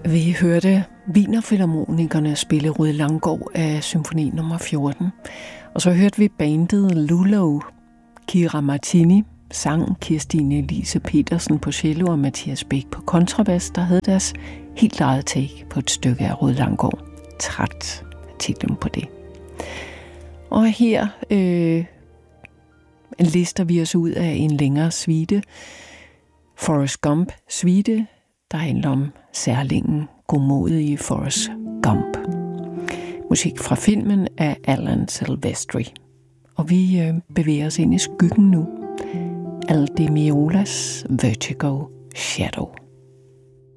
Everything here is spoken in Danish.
Vi hørte Wienerfilharmonikerne spille Rued Langgaard af symfoni nummer 14. Og så hørte vi bandet Lulo, Kira Martini, sang Kirstine Elise Petersen på cello og Mathias Bæk på kontrabas, der havde deres helt eget take på et stykke af Rued Langgaard. Træt titlen på det. Og her lister vi os ud af en længere suite. Forrest Gump suite, der handler om særlingen godmodige Forrest Gump. Musik fra filmen af Alan Silvestri. Og vi bevæger os ind i skyggen nu. Al Di Meolas Vertigo Shadow.